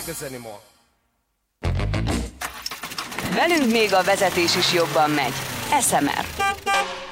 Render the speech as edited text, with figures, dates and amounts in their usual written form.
take this anymore. Velünk még a vezetés is jobban megy. SMR.